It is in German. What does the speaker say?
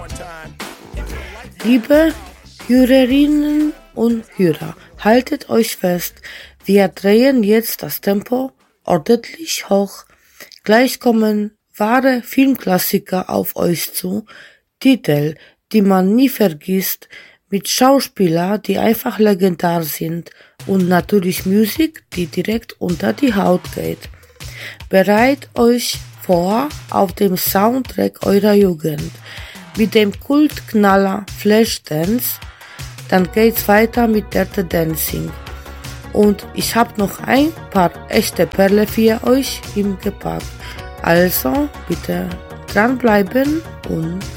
Liebe Hörerinnen und Hörer, haltet euch fest, wir drehen jetzt das Tempo ordentlich hoch. Gleich kommen wahre Filmklassiker auf euch zu, Titel, die man nie vergisst, mit Schauspielern, die einfach legendär sind und natürlich Musik, die direkt unter die Haut geht. Bereit euch vor auf dem Soundtrack eurer Jugend mit dem Kultknaller Flashdance, dann geht's weiter mit Dirty Dancing. Und ich habe noch ein paar echte Perle für euch im Gepäck. Also bitte dranbleiben und